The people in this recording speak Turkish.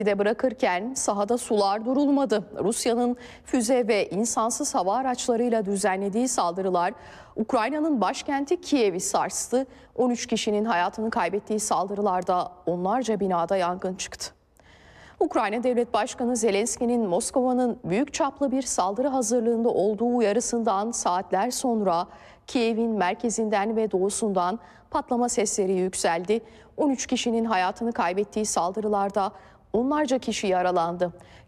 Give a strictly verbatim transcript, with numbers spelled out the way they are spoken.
de bırakırken sahada sular durulmadı. Rusya'nın füze ve insansız hava araçlarıyla düzenlediği saldırılar Ukrayna'nın başkenti Kiev'i sarstı. on üç kişinin hayatını kaybettiği saldırılarda onlarca binada yangın çıktı. Ukrayna Devlet Başkanı Zelenski'nin Moskova'nın büyük çaplı bir saldırı hazırlığında olduğu uyarısından saatler sonra Kiev'in merkezinden ve doğusundan patlama sesleri yükseldi. on üç kişinin hayatını kaybettiği saldırılarda onlarca kişi yaralandı.